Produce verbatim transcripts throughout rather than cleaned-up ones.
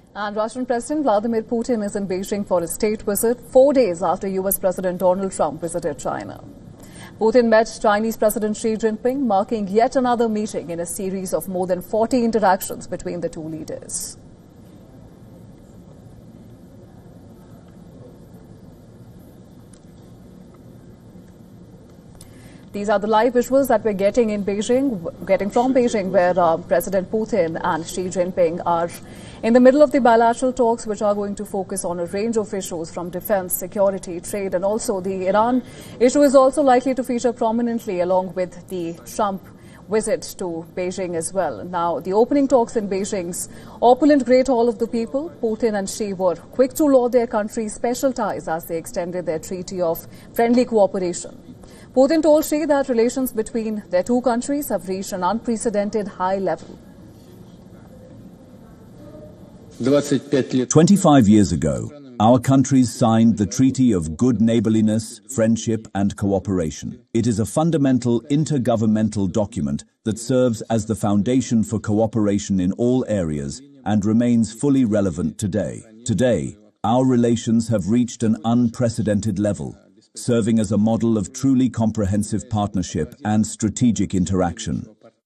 And Russian President Vladimir Putin is in Beijing for a state visit four days after U S President Donald Trump visited China. Putin met Chinese President Xi Jinping, marking yet another meeting in a series of more than forty interactions between the two leaders. These are the live visuals that we're getting in Beijing, getting from Beijing, where uh, President Putin and Xi Jinping are in the middle of the bilateral talks, which are going to focus on a range of issues from defense, security, trade, and also the Iran issue is also likely to feature prominently along with the Trump visit to Beijing as well. Now, the opening talks in Beijing's opulent Great Hall of the People, Putin and Xi were quick to laud their country's special ties as they extended their treaty of friendly cooperation. Putin told Xi that relations between their two countries have reached an unprecedented high level. twenty-five years ago, our countries signed the Treaty of Good Neighborliness, Friendship and Cooperation. It is a fundamental intergovernmental document that serves as the foundation for cooperation in all areas and remains fully relevant today. Today, our relations have reached an unprecedented level, serving as a model of truly comprehensive partnership and strategic interaction.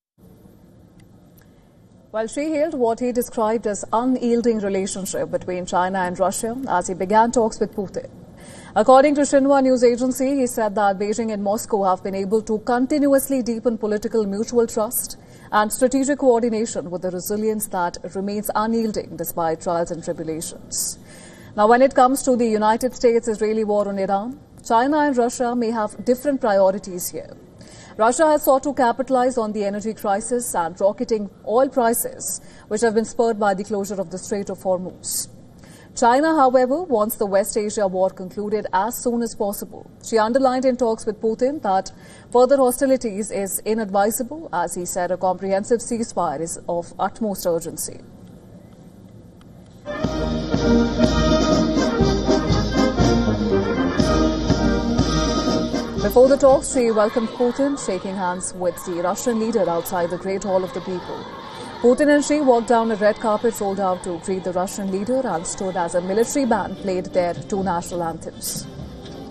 While Xi hailed what he described as unyielding relationship between China and Russia as he began talks with Putin. According to Xinhua news agency, he said that Beijing and Moscow have been able to continuously deepen political mutual trust and strategic coordination with a resilience that remains unyielding despite trials and tribulations. Now, when it comes to the United States-Israeli war on Iran, China and Russia may have different priorities here. Russia has sought to capitalize on the energy crisis and rocketing oil prices, which have been spurred by the closure of the Strait of Hormuz. China, however, wants the West Asia war concluded as soon as possible. She underlined in talks with Putin that further hostilities is inadvisable, as he said a comprehensive ceasefire is of utmost urgency. Before the talks, Xi welcomed Putin, shaking hands with the Russian leader outside the Great Hall of the People. Putin and Xi walked down a red carpet rolled out to greet the Russian leader and stood as a military band played their two national anthems.